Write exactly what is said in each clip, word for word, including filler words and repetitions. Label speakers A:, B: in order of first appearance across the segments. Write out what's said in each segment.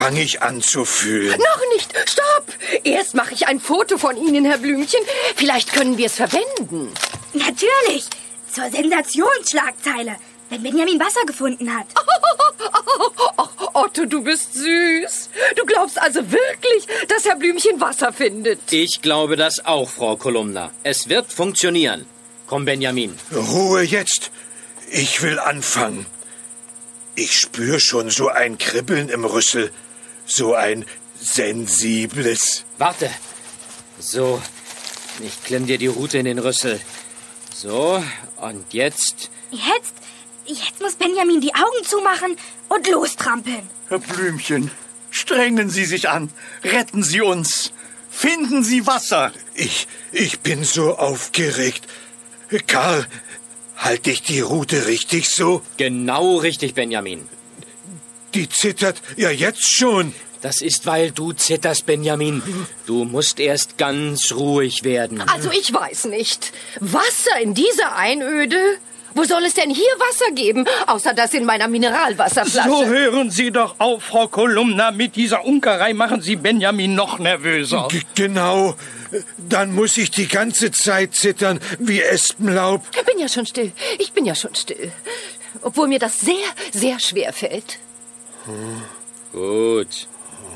A: fange ich an zu fühlen.
B: Noch nicht! Stopp! Erst mache ich ein Foto von Ihnen, Herr Blümchen. Vielleicht können wir es verwenden.
C: Natürlich! Zur Sensationsschlagzeile, wenn Benjamin Wasser gefunden hat.
B: Ach, Otto, du bist süß. Du glaubst also wirklich, dass Herr Blümchen Wasser findet?
D: Ich glaube das auch, Frau Kolumna. Es wird funktionieren. Komm, Benjamin.
A: Ruhe jetzt. Ich will anfangen. Ich spüre schon so ein Kribbeln im Rüssel. So ein sensibles.
D: Warte. So, ich klemm dir die Rute in den Rüssel. So, und jetzt...
C: Jetzt? Jetzt muss Benjamin die Augen zumachen und lostrampeln.
E: Herr Blümchen, strengen Sie sich an. Retten Sie uns. Finden Sie Wasser.
A: Ich, ich bin so aufgeregt. Karl, halte ich die Rute richtig so?
D: Genau richtig, Benjamin.
A: Die zittert ja jetzt schon.
D: Das ist, weil du zitterst, Benjamin. Du musst erst ganz ruhig werden.
B: Also ich weiß nicht. Wasser in dieser Einöde? Wo soll es denn hier Wasser geben, außer das in meiner Mineralwasserflasche?
F: So hören Sie doch auf, Frau Kolumna. Mit dieser Unkerei machen Sie Benjamin noch nervöser.
A: G- genau. Dann muss ich die ganze Zeit zittern wie Espenlaub.
B: Ich bin ja schon still. Ich bin ja schon still. Obwohl mir das sehr, sehr schwer fällt.
D: Hm. Gut.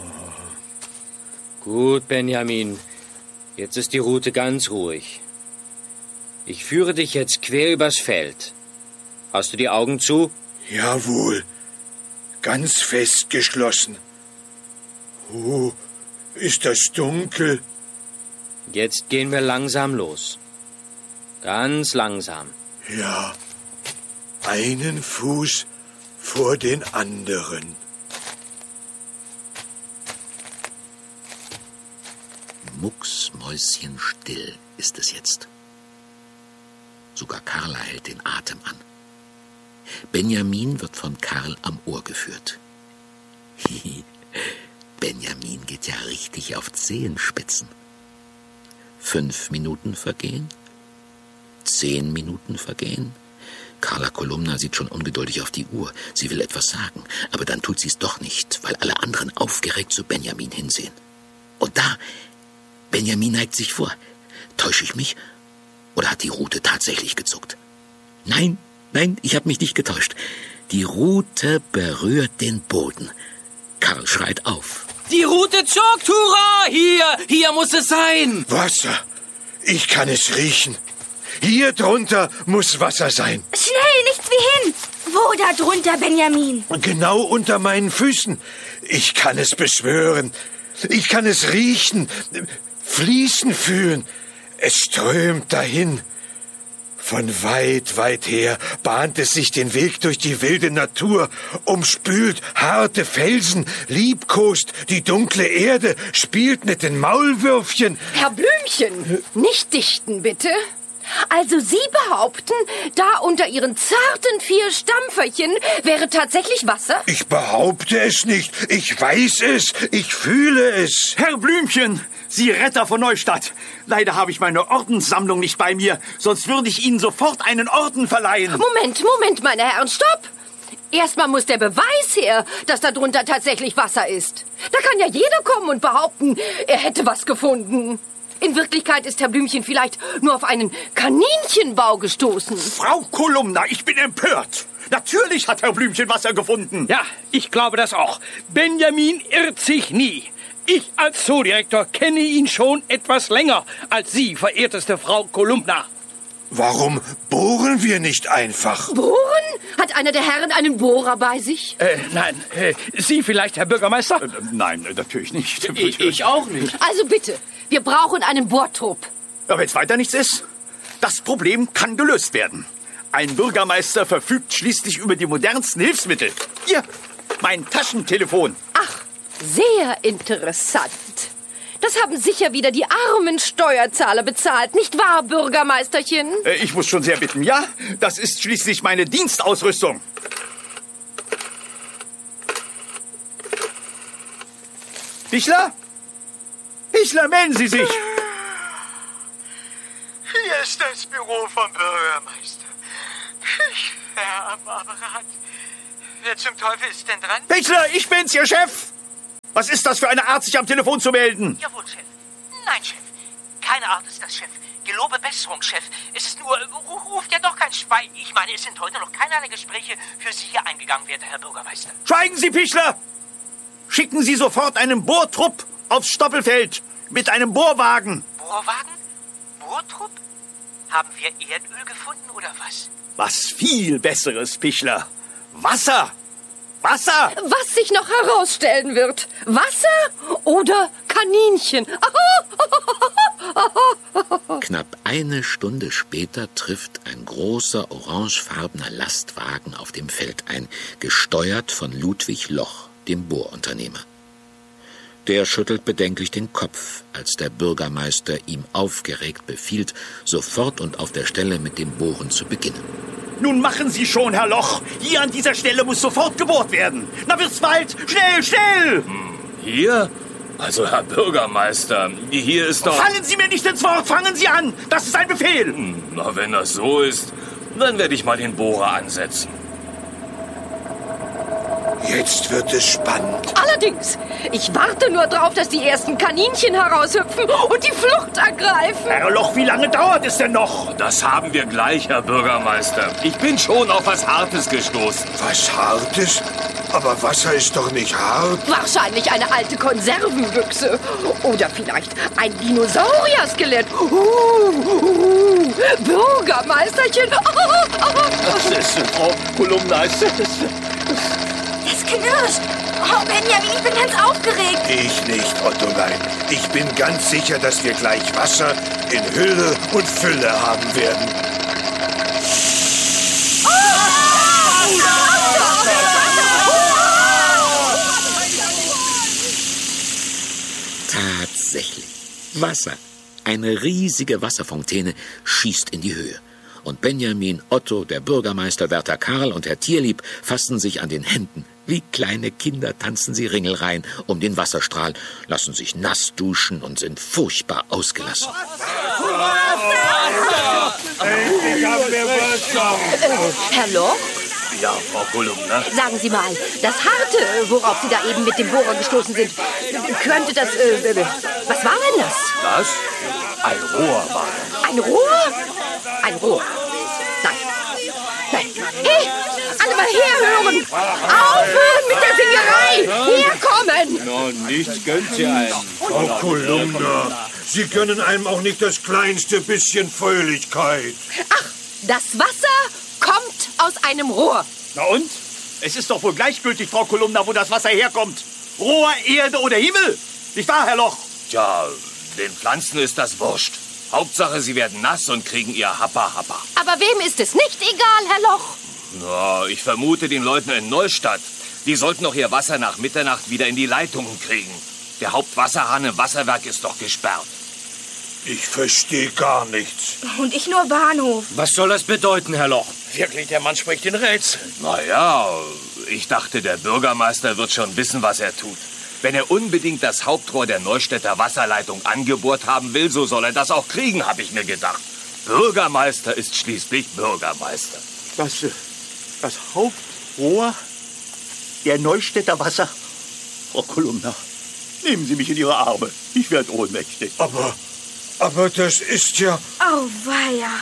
D: Gut, Benjamin. Jetzt ist die Rute ganz ruhig. Ich führe dich jetzt quer übers Feld. Hast du die Augen zu?
A: Jawohl. Ganz fest geschlossen. Oh, ist das dunkel.
D: Jetzt gehen wir langsam los. Ganz langsam.
A: Ja, einen Fuß vor den anderen.
G: Mucksmäuschenstill ist es jetzt. Sogar Karla hält den Atem an. Benjamin wird von Karl am Ohr geführt. Benjamin geht ja richtig auf Zehenspitzen. Fünf Minuten vergehen. Zehn Minuten vergehen. Carla Kolumna sieht schon ungeduldig auf die Uhr. Sie will etwas sagen, aber dann tut sie es doch nicht, weil alle anderen aufgeregt zu Benjamin hinsehen. Und da, Benjamin neigt sich vor. Täusche ich mich? Oder hat die Rute tatsächlich gezuckt? Nein, nein, ich habe mich nicht getäuscht. Die Rute berührt den Boden. Karl schreit auf.
D: Die Rute zuckt, hurra! Hier, hier muss es sein.
A: Wasser. Ich kann es riechen. Hier drunter muss Wasser sein.
C: Schnell, nichts wie hin. Wo da drunter, Benjamin?
A: Genau unter meinen Füßen. Ich kann es beschwören. Ich kann es riechen, fließen fühlen. Es strömt dahin. Von weit, weit her bahnt es sich den Weg durch die wilde Natur, umspült harte Felsen, liebkost die dunkle Erde, spielt mit den Maulwürfchen.
B: Herr Blümchen, nicht dichten, bitte. Also Sie behaupten, da unter Ihren zarten vier Stampferchen wäre tatsächlich Wasser?
A: Ich behaupte es nicht. Ich weiß es. Ich fühle es.
E: Herr Blümchen, Sie Retter von Neustadt. Leider habe ich meine Ordenssammlung nicht bei mir, sonst würde ich Ihnen sofort einen Orden verleihen.
B: Moment, Moment, meine Herren, stopp! Erstmal muss der Beweis her, dass da drunter tatsächlich Wasser ist. Da kann ja jeder kommen und behaupten, er hätte was gefunden. In Wirklichkeit ist Herr Blümchen vielleicht nur auf einen Kaninchenbau gestoßen.
E: Frau Kolumna, ich bin empört. Natürlich hat Herr Blümchen Wasser gefunden.
F: Ja, ich glaube das auch. Benjamin irrt sich nie. Ich als Zoodirektor kenne ihn schon etwas länger als Sie, verehrteste Frau Kolumna.
A: Warum bohren wir nicht einfach?
B: Bohren? Hat einer der Herren einen Bohrer bei sich?
F: Äh, nein, äh, Sie vielleicht, Herr Bürgermeister?
E: Äh, nein, natürlich nicht.
D: Ich, ich auch nicht.
B: Also bitte, wir brauchen einen Bohrtrupp.
E: Aber wenn es weiter nichts ist, das Problem kann gelöst werden. Ein Bürgermeister verfügt schließlich über die modernsten Hilfsmittel. Hier, mein Taschentelefon.
B: Ach, sehr interessant. Das haben sicher wieder die armen Steuerzahler bezahlt, nicht wahr, Bürgermeisterchen?
E: Äh, ich muss schon sehr bitten, ja? Das ist schließlich meine Dienstausrüstung. Bichler? Bichler, melden Sie sich.
H: Hier ist das Büro vom Bürgermeister. Herr am Apparat. Wer zum Teufel ist denn dran?
E: Bichler, ich bin's, Ihr Chef. Was ist das für eine Art, sich am Telefon zu melden?
I: Jawohl, Chef. Nein, Chef. Keine Art ist das, Chef. Gelobe Besserung, Chef. Es ist nur... Ruft ja doch kein Schwein. Ich meine, es sind heute noch keinerlei Gespräche für Sie hier eingegangen, werter Herr Bürgermeister.
E: Schweigen Sie, Pichler! Schicken Sie sofort einen Bohrtrupp aufs Stoppelfeld mit einem Bohrwagen.
I: Bohrwagen? Bohrtrupp? Haben wir Erdöl gefunden oder was?
E: Was viel Besseres, Pichler. Wasser! Wasser!
B: Was sich noch herausstellen wird. Wasser oder Kaninchen.
G: Knapp eine Stunde später trifft ein großer orangefarbener Lastwagen auf dem Feld ein, gesteuert von Ludwig Loch, dem Bohrunternehmer. Der schüttelt bedenklich den Kopf, als der Bürgermeister ihm aufgeregt befiehlt, sofort und auf der Stelle mit dem Bohren zu beginnen.
E: Nun machen Sie schon, Herr Loch. Hier an dieser Stelle muss sofort gebohrt werden. Na, wird's bald. Schnell, schnell!
J: Hier? Also, Herr Bürgermeister, hier ist doch...
E: Fallen Sie mir nicht ins Wort, fangen Sie an. Das ist ein Befehl.
J: Na, wenn das so ist, dann werde ich mal den Bohrer ansetzen.
A: Jetzt wird es spannend.
B: Allerdings, ich warte nur drauf, dass die ersten Kaninchen heraushüpfen und die Flucht ergreifen.
E: Herr Loch, wie lange dauert es denn noch?
J: Das haben wir gleich, Herr Bürgermeister. Ich bin schon auf was Hartes gestoßen.
A: Was Hartes? Aber Wasser ist doch nicht hart.
B: Wahrscheinlich eine alte Konservenbüchse. Oder vielleicht ein Dinosaurier-Skelett. Uh, uh, Bürgermeisterchen.
E: Das ist, Frau Kolumna, ist das...
C: Es knirscht. Oh, Benjamin, ich bin ganz aufgeregt.
A: Ich nicht, Ottolein. Ich bin ganz sicher, dass wir gleich Wasser in Hülle und Fülle haben werden.
G: Tatsächlich. Wasser. Eine riesige Wasserfontäne schießt in die Höhe. Und Benjamin, Otto, der Bürgermeister, Wärter Karl und Herr Tierlieb fassen sich an den Händen. Wie kleine Kinder tanzen sie Ringelreihen um den Wasserstrahl, lassen sich nass duschen und sind furchtbar ausgelassen.
A: Endlich haben wir Wasser.
B: Herr Loch?
J: Ja, Frau Kolumna.
B: Sagen Sie mal, das Harte, worauf Sie da eben mit dem Bohrer gestoßen sind, könnte das... Äh, was war denn das?
J: Was? Ein Rohr war das.
B: Ein Rohr? Ein Rohr. Nein. Nein. Hey, alle mal herhören. Aufhören mit der Singerei. Herkommen.
D: No, nichts gönnt sie einem.
A: Frau Kolumna, Sie gönnen einem auch nicht das kleinste bisschen Fröhlichkeit.
B: Ach, das Wasser kommt aus einem Rohr.
E: Na und? Es ist doch wohl gleichgültig, Frau Kolumna, wo das Wasser herkommt. Rohr, Erde oder Himmel. Nicht wahr, Herr Loch?
J: Tja, den Pflanzen ist das wurscht. Hauptsache, sie werden nass und kriegen ihr Happa Happa.
B: Aber wem ist es nicht egal, Herr Loch?
J: Na, ich vermute den Leuten in Neustadt. Die sollten doch ihr Wasser nach Mitternacht wieder in die Leitungen kriegen. Der Hauptwasserhahn im Wasserwerk ist doch gesperrt.
A: Ich verstehe gar nichts.
C: Und ich nur Bahnhof.
D: Was soll das bedeuten, Herr Loch?
F: Wirklich, der Mann spricht in Rätseln.
J: Na ja, ich dachte, der Bürgermeister wird schon wissen, was er tut. Wenn er unbedingt das Hauptrohr der Neustädter Wasserleitung angebohrt haben will, so soll er das auch kriegen, habe ich mir gedacht. Bürgermeister ist schließlich Bürgermeister.
E: Das, das Hauptrohr der Neustädter Wasser? Frau Kolumna, nehmen Sie mich in Ihre Arme. Ich werde ohnmächtig.
A: Aber, aber das ist ja...
C: Auweia.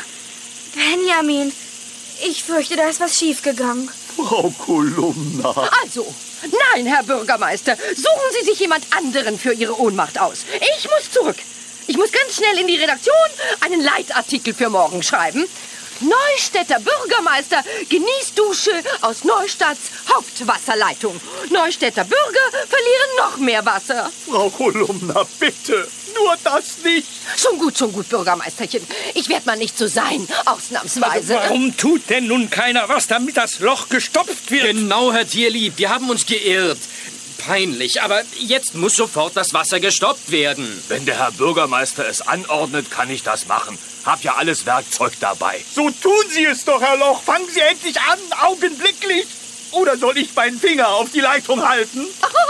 C: Benjamin, ich fürchte, da ist was schiefgegangen.
E: Frau Kolumna.
B: Also, nein, Herr Bürgermeister, suchen Sie sich jemand anderen für Ihre Ohnmacht aus. Ich muss zurück. Ich muss ganz schnell in die Redaktion einen Leitartikel für morgen schreiben. Neustädter Bürgermeister genießt Dusche aus Neustadts Hauptwasserleitung. Neustädter Bürger verlieren noch mehr Wasser.
E: Frau Kolumna, bitte, nur das nicht.
B: Schon gut, schon gut, Bürgermeisterchen. Ich werde mal nicht so sein, ausnahmsweise.
F: Also warum tut denn nun keiner was, damit das Loch gestopft wird?
D: Genau, Herr Tierlieb, wir haben uns geirrt. Peinlich, aber jetzt muss sofort das Wasser gestoppt werden.
J: Wenn der Herr Bürgermeister es anordnet, kann ich das machen. Hab ja alles Werkzeug dabei.
E: So tun Sie es doch, Herr Loch. Fangen Sie endlich an, augenblicklich. Oder soll ich meinen Finger auf die Leitung halten?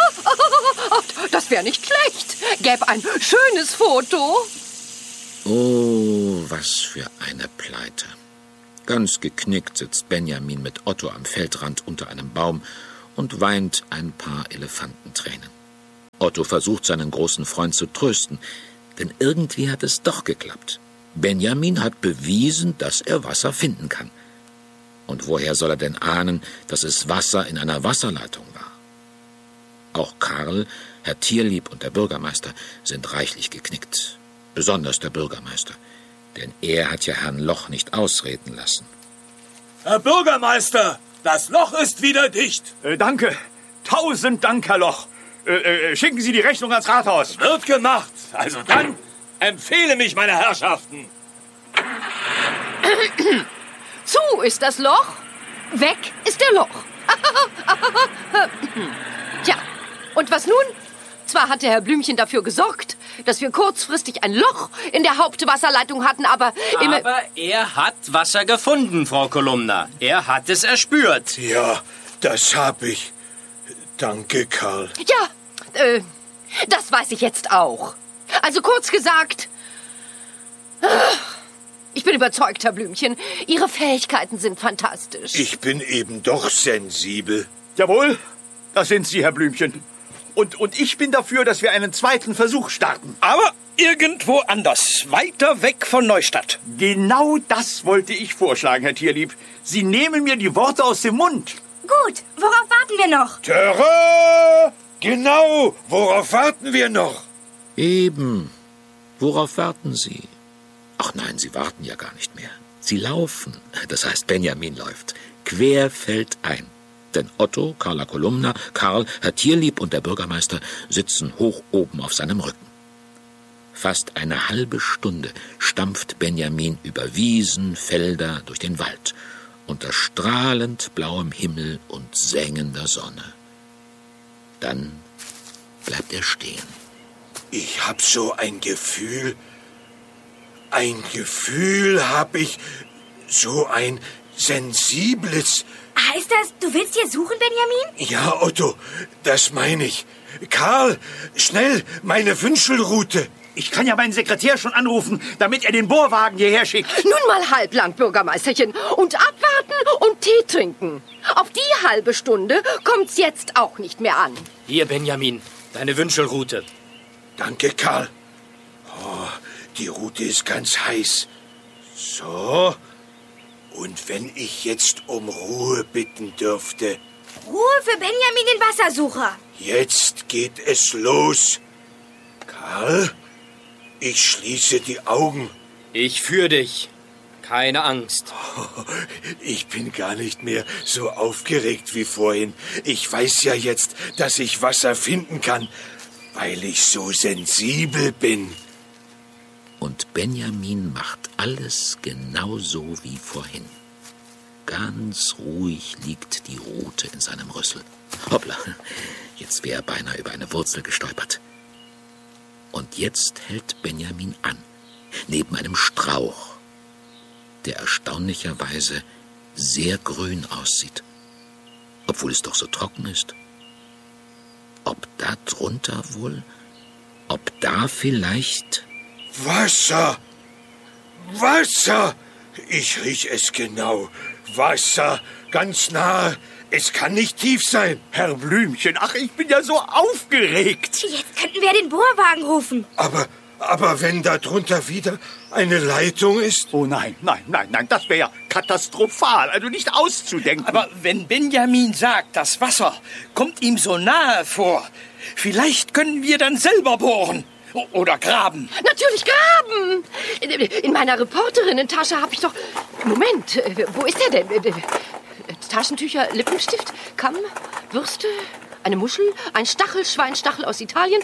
B: Das wäre nicht schlecht. Gäbe ein schönes Foto.
G: Oh, was für eine Pleite. Ganz geknickt sitzt Benjamin mit Otto am Feldrand unter einem Baum und weint ein paar Elefantentränen. Otto versucht, seinen großen Freund zu trösten, denn irgendwie hat es doch geklappt. Benjamin hat bewiesen, dass er Wasser finden kann. Und woher soll er denn ahnen, dass es Wasser in einer Wasserleitung war? Auch Karl, Herr Tierlieb und der Bürgermeister sind reichlich geknickt. Besonders der Bürgermeister, denn er hat ja Herrn Loch nicht ausreden lassen.
J: Herr Bürgermeister, das Loch ist wieder dicht.
E: Äh, danke. Tausend Dank, Herr Loch. Äh, äh, schicken Sie die Rechnung ans Rathaus.
J: Wird gemacht. Also dann empfehle mich, meine Herrschaften.
B: Zu ist das Loch, weg ist der Loch. Tja, und was nun? Zwar hatte Herr Blümchen dafür gesorgt, dass wir kurzfristig ein Loch in der Hauptwasserleitung hatten, aber...
D: Aber er hat Wasser gefunden, Frau Kolumna. Er hat es erspürt.
A: Ja, das hab ich. Danke, Karl.
B: Ja, äh, das weiß ich jetzt auch. Also kurz gesagt... Ich bin überzeugt, Herr Blümchen. Ihre Fähigkeiten sind fantastisch.
A: Ich bin eben doch sensibel.
E: Jawohl, das sind Sie, Herr Blümchen. Und, und ich bin dafür, dass wir einen zweiten Versuch starten.
F: Aber irgendwo anders, weiter weg von Neustadt.
E: Genau das wollte ich vorschlagen, Herr Tierlieb. Sie nehmen mir die Worte aus dem Mund.
C: Gut, worauf warten wir noch?
A: Terrain! Genau, worauf warten wir noch?
G: Eben. Worauf warten Sie? Ach nein, Sie warten ja gar nicht mehr. Sie laufen. Das heißt, Benjamin läuft. Querfeldein. Denn Otto, Carla Kolumna, Karl, Herr Tierlieb und der Bürgermeister sitzen hoch oben auf seinem Rücken. Fast eine halbe Stunde stampft Benjamin über Wiesen, Felder, durch den Wald, unter strahlend blauem Himmel und sengender Sonne. Dann bleibt er stehen.
A: Ich hab so ein Gefühl, ein Gefühl hab ich, so ein sensibles...
C: Heißt das, du willst hier suchen, Benjamin?
A: Ja, Otto, das meine ich. Karl, schnell, meine Wünschelrute.
E: Ich kann ja meinen Sekretär schon anrufen, damit er den Bohrwagen hierher schickt.
B: Nun mal halblang, Bürgermeisterchen. Und abwarten und Tee trinken. Auf die halbe Stunde kommt's jetzt auch nicht mehr an.
D: Hier, Benjamin, deine Wünschelrute.
A: Danke, Karl. Oh, die Rute ist ganz heiß. So. Und wenn ich jetzt um Ruhe bitten dürfte.
C: Ruhe für Benjamin, den Wassersucher.
A: Jetzt geht es los. Karl, ich schließe die Augen.
D: Ich führe dich. Keine Angst.
A: Oh, ich bin gar nicht mehr so aufgeregt wie vorhin. Ich weiß ja jetzt, dass ich Wasser finden kann, weil ich so sensibel bin.
G: Und Benjamin macht alles genauso wie vorhin. Ganz ruhig liegt die Rute in seinem Rüssel. Hoppla, jetzt wäre er beinahe über eine Wurzel gestolpert. Und jetzt hält Benjamin an, neben einem Strauch, der erstaunlicherweise sehr grün aussieht, obwohl es doch so trocken ist. Ob da drunter wohl, ob da vielleicht...
A: Wasser! Wasser! Ich riech es genau. Wasser, ganz nah. Es kann nicht tief sein.
E: Herr Blümchen, ach, ich bin ja so aufgeregt.
C: Jetzt könnten wir den Bohrwagen rufen.
A: Aber, aber wenn da drunter wieder eine Leitung ist?
E: Oh nein, nein, nein, nein, das wäre ja katastrophal, also nicht auszudenken.
F: Aber wenn Benjamin sagt, das Wasser kommt ihm so nahe vor, vielleicht können wir dann selber bohren. Oder graben.
B: Natürlich graben. In meiner Reporterinnentasche habe ich doch... Moment, wo ist der denn? Taschentücher, Lippenstift, Kamm, Bürste, eine Muschel, ein Stachelschweinstachel aus Italien,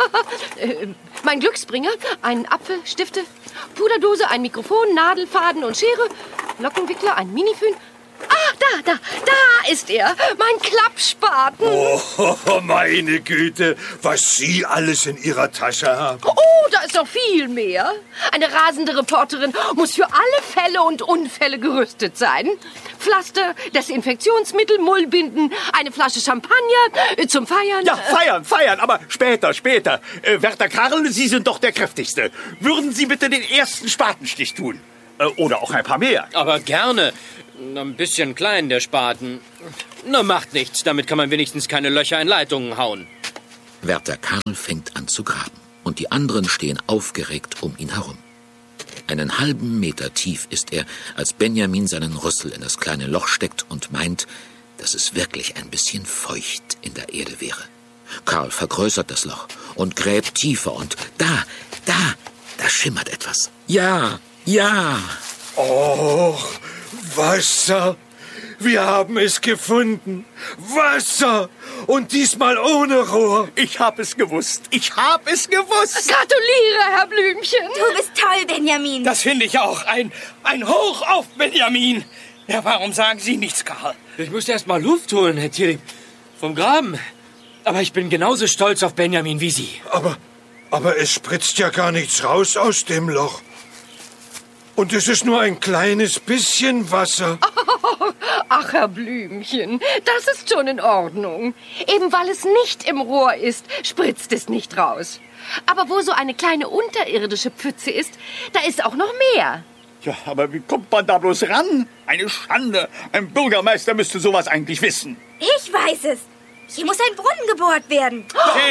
B: mein Glücksbringer, ein Apfel, Stifte, Puderdose, ein Mikrofon, Nadelfaden und Schere, Lockenwickler, ein Minifön. Ah, da, da, da ist er, mein Klappspaten.
A: Oh, meine Güte, was Sie alles in Ihrer Tasche haben.
B: Oh, da ist noch viel mehr. Eine rasende Reporterin muss für alle Fälle und Unfälle gerüstet sein. Pflaster, Desinfektionsmittel, Mullbinden, eine Flasche Champagner äh, zum Feiern.
E: Ja, feiern, feiern, aber später, später. Äh, Werter Karl, Sie sind doch der Kräftigste. Würden Sie bitte den ersten Spatenstich tun? Äh, oder auch ein paar mehr.
D: Aber gerne. Ein bisschen klein, der Spaten. Na, macht nichts. Damit kann man wenigstens keine Löcher in Leitungen hauen.
G: Wärter Karl fängt an zu graben und die anderen stehen aufgeregt um ihn herum. Einen halben Meter tief ist er, als Benjamin seinen Rüssel in das kleine Loch steckt und meint, dass es wirklich ein bisschen feucht in der Erde wäre. Karl vergrößert das Loch und gräbt tiefer und da, da, da schimmert etwas. Ja, ja.
A: Oh, Wasser. Wir haben es gefunden. Wasser. Und diesmal ohne Rohr.
E: Ich hab es gewusst. Ich hab es gewusst.
B: Gratuliere, Herr Blümchen.
C: Du bist toll, Benjamin.
F: Das finde ich auch. Ein, ein Hoch auf Benjamin. Ja, warum sagen Sie nichts, Karl?
D: Ich musste erst mal Luft holen, Herr Thierry. Vom Graben. Aber ich bin genauso stolz auf Benjamin wie Sie.
A: Aber, aber es spritzt ja gar nichts raus aus dem Loch. Und es ist nur ein kleines bisschen Wasser.
B: Oh, ach, Herr Blümchen, das ist schon in Ordnung. Eben weil es nicht im Rohr ist, spritzt es nicht raus. Aber wo so eine kleine unterirdische Pfütze ist, da ist auch noch mehr.
E: Ja, aber wie kommt man da bloß ran? Eine Schande. Ein Bürgermeister müsste sowas eigentlich wissen.
C: Ich weiß es. Hier muss ein Brunnen gebohrt werden.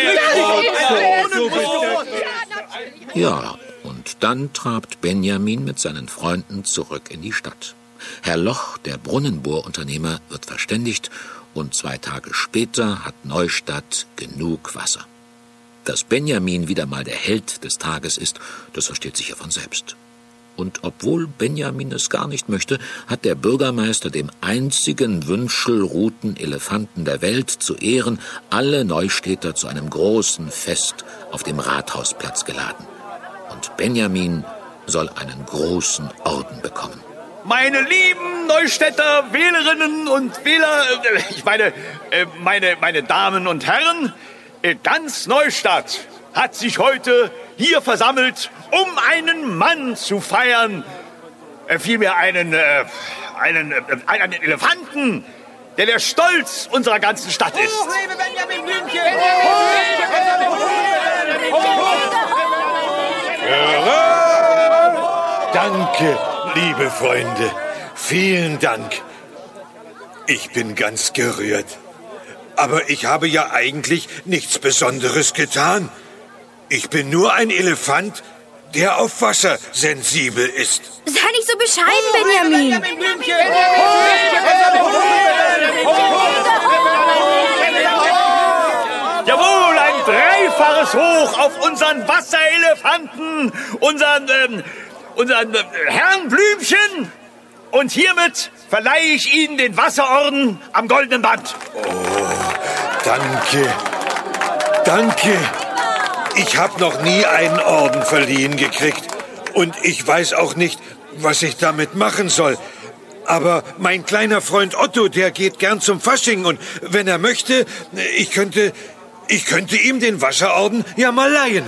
G: Ja, und dann trabt Benjamin mit seinen Freunden zurück in die Stadt. Herr Loch, der Brunnenbohrunternehmer, wird verständigt und zwei Tage später hat Neustadt genug Wasser. Dass Benjamin wieder mal der Held des Tages ist, das versteht sich ja von selbst. Und obwohl Benjamin es gar nicht möchte, hat der Bürgermeister dem einzigen Wünschelruten-Elefanten der Welt zu Ehren alle Neustädter zu einem großen Fest auf dem Rathausplatz geladen. Und Benjamin soll einen großen Orden bekommen.
E: Meine lieben Neustädter Wählerinnen und Wähler, ich meine, meine, meine Damen und Herren, ganz Neustadt hat sich heute hier versammelt, um einen Mann zu feiern. Äh, vielmehr einen, äh, einen, äh, einen Elefanten, der der Stolz unserer ganzen Stadt ist. Hoch, lebe Benjamin Blümchen!
A: Danke, liebe Freunde. Vielen Dank. Ich bin ganz gerührt. Aber ich habe ja eigentlich nichts Besonderes getan. Ich bin nur ein Elefant, der auf Wasser sensibel ist.
C: Sei nicht so bescheiden, Benjamin.
E: Jawohl, ein dreifaches Hoch auf unseren Wasserelefanten, unseren, ähm, unseren äh, Herrn Blümchen. Und hiermit verleihe ich Ihnen den Wasserorden am goldenen Band.
A: Oh, danke. Danke. Ich habe noch nie einen Orden verliehen gekriegt. Und ich weiß auch nicht, was ich damit machen soll. Aber mein kleiner Freund Otto, der geht gern zum Fasching. Und wenn er möchte, ich könnte, ich könnte ihm den Wasserorden ja mal leihen.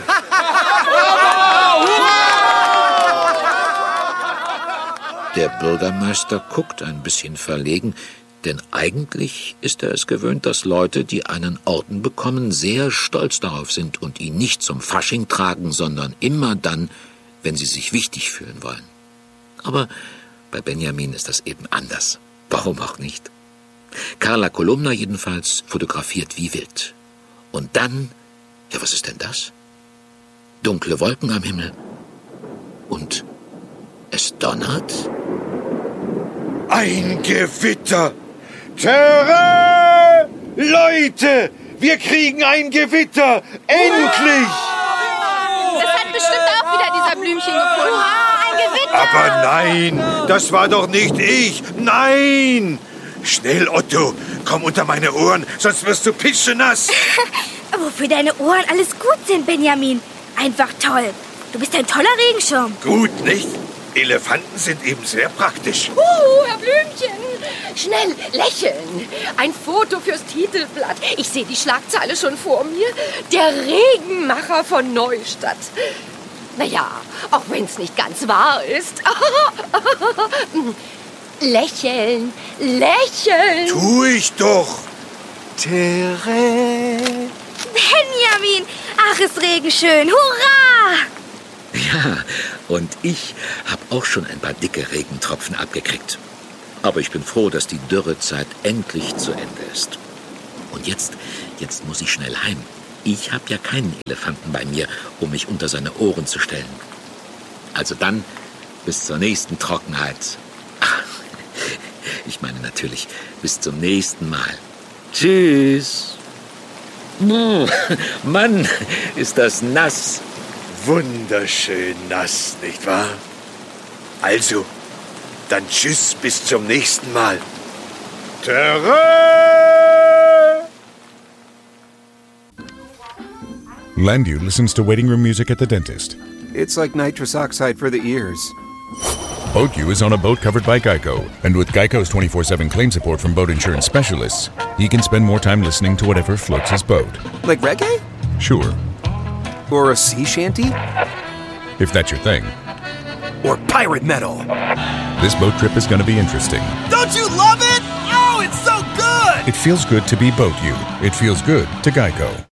G: Der Bürgermeister guckt ein bisschen verlegen, denn eigentlich ist er es gewöhnt, dass Leute, die einen Orden bekommen, sehr stolz darauf sind und ihn nicht zum Fasching tragen, sondern immer dann, wenn sie sich wichtig fühlen wollen. Aber bei Benjamin ist das eben anders. Warum auch nicht? Carla Kolumna jedenfalls fotografiert wie wild. Und dann, ja, was ist denn das? Dunkle Wolken am Himmel. Und es donnert.
A: Ein Gewitter! Terrain! Leute, wir kriegen ein Gewitter! Endlich!
B: Das hat bestimmt auch wieder dieser Blümchen gefunden. Ein Gewitter!
A: Aber nein, das war doch nicht ich. Nein! Schnell, Otto, komm unter meine Ohren, sonst wirst du pitschenass.
C: Wofür deine Ohren alles gut sind, Benjamin. Einfach toll. Du bist ein toller Regenschirm.
A: Gut, nicht? Elefanten sind eben sehr praktisch.
B: Uh, Herr Blümchen, schnell lächeln. Ein Foto fürs Titelblatt. Ich sehe die Schlagzeile schon vor mir. Der Regenmacher von Neustadt. Naja, auch wenn es nicht ganz wahr ist. Lächeln, lächeln.
A: Tu ich doch.
E: Tere.
C: Benjamin, ach, ist Regen schön. Hurra!
G: Ja, und ich habe auch schon ein paar dicke Regentropfen abgekriegt. Aber ich bin froh, dass die Dürrezeit endlich zu Ende ist. Und jetzt, jetzt muss ich schnell heim. Ich habe ja keinen Elefanten bei mir, um mich unter seine Ohren zu stellen. Also dann, bis zur nächsten Trockenheit. Ach, ich meine natürlich, bis zum nächsten Mal. Tschüss. Oh, Mann, ist das nass.
A: Wunderschön nass, nicht wahr? Also, dann tschüss, bis zum nächsten Mal. Terrain!
K: Landu listens to waiting room music at the dentist.
L: It's like nitrous oxide for the ears.
K: Boat U is on a boat covered by Geico. And with Geico's twenty-four seven claim support from boat insurance specialists, he can spend more time listening to whatever floats his boat.
L: Like reggae?
K: Sure.
L: Or a sea shanty?
K: If that's your thing.
L: Or pirate metal.
K: This boat trip is going to be interesting.
M: Don't you love it? Oh, it's so good!
K: It feels good to be Boat U. It feels good to Geico.